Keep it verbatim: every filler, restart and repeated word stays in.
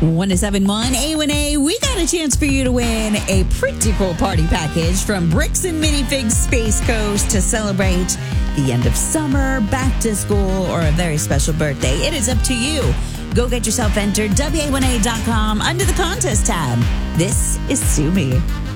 one oh seven point one A one A, we got a chance for you to win a pretty cool party package from Bricks and Minifigs Space Coast to celebrate the end of summer, back to school, or a very special birthday. It is up to you. Go get yourself entered, W A one A dot com, under the contest tab. This is Sue Me.